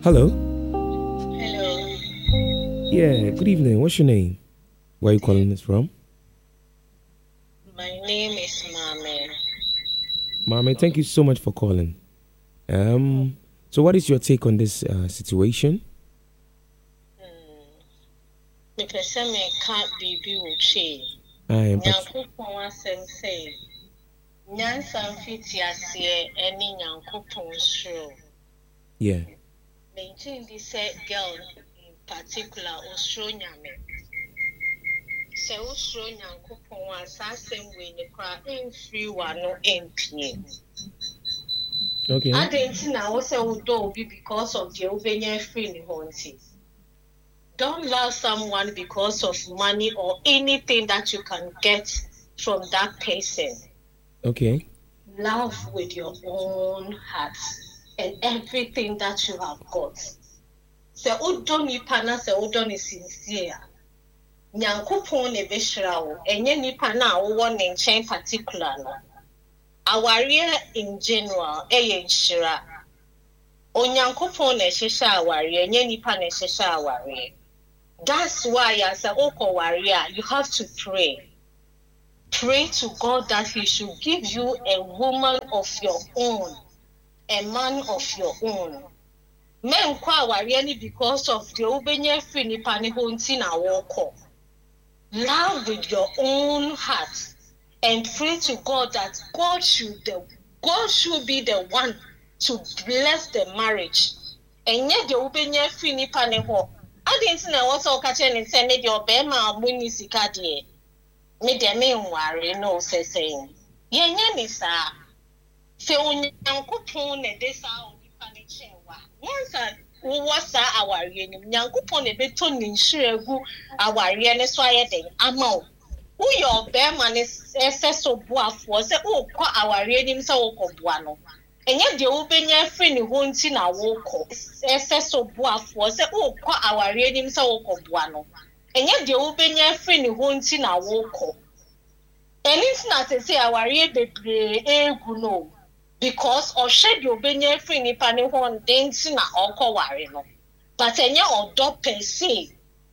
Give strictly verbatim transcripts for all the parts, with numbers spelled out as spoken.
Hello. Hello. Yeah, good evening. What's your name? Where are you calling us from? My name is Mame. Mame, thank you so much for calling. Um, so what is your take on this uh, situation? Because some can't be bewitched. I am. Nyankopon asem say, Nyansa mfiti ase any Nyankopon sure. Yeah. Maintain this girl in particular, Osro Nyame. Se Osro Nyankopon asasem we ne kwa free one no M P. Okay. I didn't know say udo be because of the obenya free ni honti. Don't love someone because of money or anything that you can get from that person. Okay. Love with your own heart and everything that you have got. Se udo nipa na se udo ni sincere. Nyankopon ne beshira wo enye nipa na wo ne nchen particular no. Aware in general eye nshira. Onyankopon ne hyehyɛ aware enye nipa ne hyehyɛ aware. That's why as a Oko warrior, you have to pray. Pray to God that He should give you a woman of your own, a man of your own. Men kwa warrior because of the obenye fini pani honti na woko. Love with your own heart and pray to God that God should the God should be the one to bless the marriage. And yet the obenye fini pani ho. I didn't know what's all catching and send me your bema muni sikadi. Me de me worry no say saying. Yen yenisa. Se unyankupon ne desa oni paniche wa. Once a wasa awari ni nyankupon ne beto ninshiregu awari ne so ayede ama. Who your bema ne ese so boafo se o kwa awari ni msa wo ko boa no. Enye de ubenya free ni ho nti na wo ko ese so boafo se o kwa aware nim se wo ko boa no enye de ubenya free ni ho nti na wo ko eni na se se aware bebre egu no because o hwe de ubenya free ni pa ne ho nti na okọ ware no but enye odo per se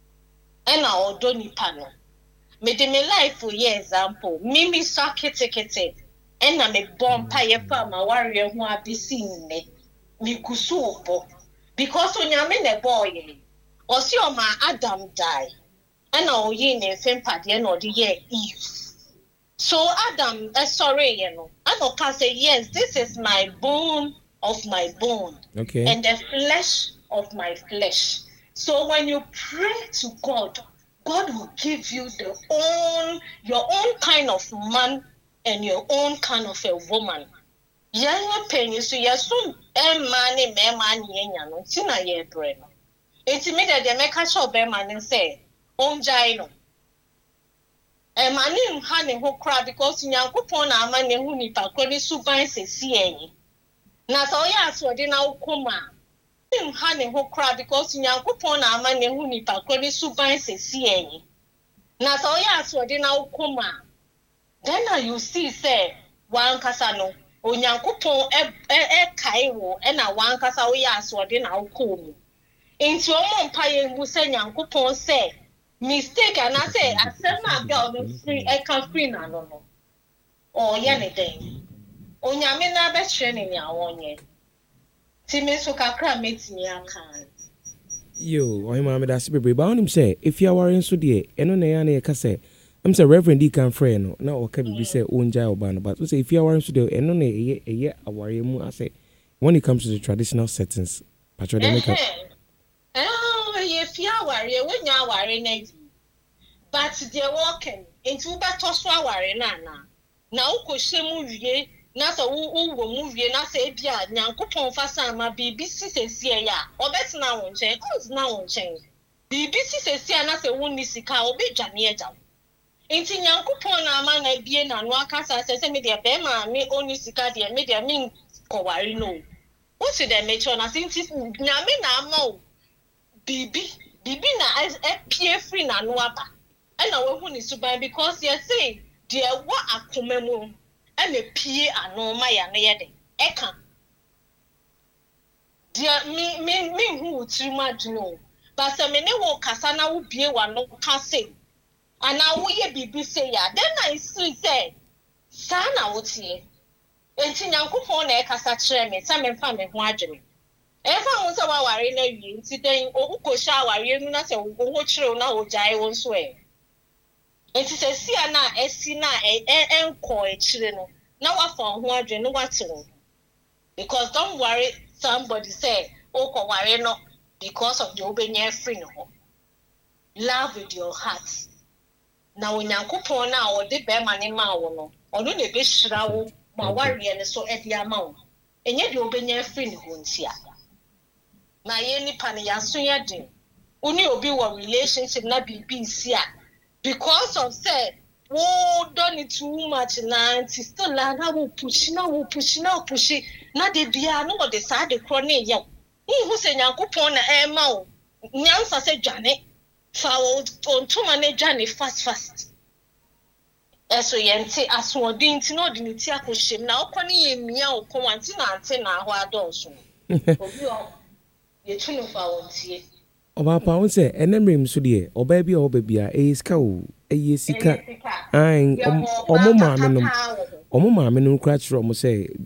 ena odo ni pa no me de me life for example mimi sa kete kete ena me bompa ye pa ma warrior hu abisi nne me kusu obo because onyame ne boy osi o ma Adam die ena oyi ne fempade na odi ye Eve so Adam uh, sorry you know and can say yes this is my bone of my bone okay. And the flesh of my flesh. So when you pray to God, God will give you the own your own kind of man and your own kind of a woman. Yanya penny so yasun e mani me mani enya no tina ye bre no. Enti me de de make sure be man say onjai no. E mani ha ne ho kra because nyankopon na ama ne hu nipa kro ni suban sesi enyi. Na so ya so de na ukoma. Ha ne ho kra because nyankopon na ama ne hu nipa kro ni suban sesi enyi. Na so ya so de na ukoma. Then you see say one kasa no onyankopon e e kai wo e na one kasa wo ya so de na ukomu. Enti omo mpa ye mu say nyankopon say mistake and I say asem na girl no free e can free na no no. Oh ye ne den. Onyame na be hwe ne nya wonye. Ti me so kakra metini aka. Yo, oy mama da sibe ba onim say if you are so de eno na ya na ye ka say I'm say Reverend D can friend no na o ka bibi say onja oba no but say if you are so de eno na eye eye aware mu I say when it comes to the traditional settings patro dem make oh ye fi aware when you aware na but they walking into beto so aware na na na ukohye mu wie na so wo wo mu wie na say bia nyankopon fa san ma bibi sisesi ya obetena wo nchen ozna wo nchen bibi sisesi na say wo ni sika obedwane eja enti nyankopon na ama na bie na no akasa say me de be ma me oni sika de me de me kowari no what did they make na since nyame na ama o bibi bibi na e pie free na no aba e na wo hu ni suban because you say de wa akomemu e me pie ano ma ya na ye de e kan de dear me me me who too much no but some me wo kasa na wo bie wa no ka say and now wo ye bibi say ya then I see say sa na wo tie enti nyankopon na e kasa kire me sa me mfa me ho adwene e fa wo say wa ware na wie enti den o ko sha ware nu na say wo ho kire na wo jai wo so e enti say si na esi na e enko e kire no na wa fa ho adwene no wa te wo because don't worry somebody say oh ko worry no because of the obenye free no love with your heart na onyankopon na wo de be ma ne ma wo no ono na be hira wo ma worry ne so e dia ma wo enye de obenye free ne ho ntia na ye nipa ne yaso ye den oni obi wo relationship na bibi sia because of say oh done it too much na it's still la na wo push na wo push na push na de bia no de sa de kro na ye hu se nyankopon na e ma wo nyansa se dwane fa wo ontuma na dwane fast fast eso yente asodin ti no de ni ti akohiem na okọ ne ye mia okọ wanti na ante na ho adonso obi o ye tunu fa wontie oba pa won se enemrem so de oba bia oba bia e ska o e sika ai omo maame no omo maame no kra kire omo se